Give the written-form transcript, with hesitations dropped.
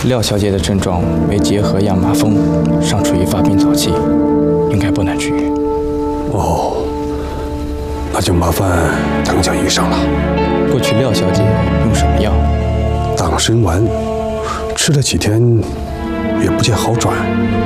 廖小姐的症状为结核样麻风，尚处于发病早期，应该不难治愈。 哦，那就麻烦滕家医生了。 过去廖小姐用什么药？ 党参丸，吃了几天也不见好转。